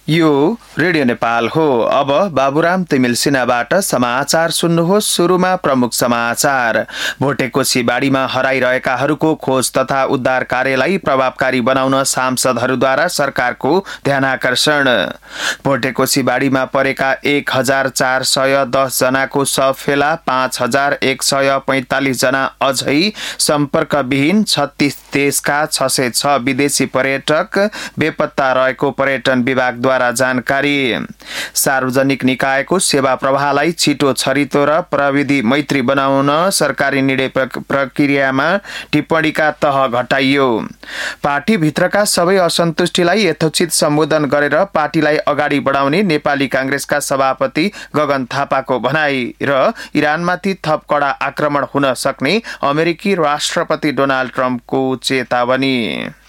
यो रेडियो नेपाल हो। अब बाबुराम तिमिल सिन्हाबाट समाचार सुन्नुहोस्। सुरुमा प्रमुख समाचार। भोटेकोशी बाढीमा हराइरहेकाहरूको खोज तथा उद्धार कार्यलाई प्रभावकारी बनाउन सांसदहरूद्वारा सरकारको ध्यानाकर्षण। भोटेकोशी बाढीमा परेका 1410 जनाको शव फेला, 5145 जना अझै सम्पर्कविहीन, 36 देशका 606 विदेशी पर्यटक बेपत्ता रहेको पर्यटन विभागद्वारा जानकारी। सार्वजनिक निकायको सेवा प्रवाहलाई छिटो, छरितो र प्रविधि मैत्री बनाउन सरकारी निर्णय प्रक्रियामा टिप्पणीका तह घटाइयो। पार्टीभित्रका सबै असन्तुष्टिलाई यथोचित सम्बोधन गरेर पार्टीलाई अगाडि बढाउने नेपाली कांग्रेसका सभापति गगन थापाको भनाई र इरानमाथि थप कडा आक्रमण हुन सक्ने अमेरिकी राष्ट्रपति डोनाल्ड ट्रम्पको चेतावनी।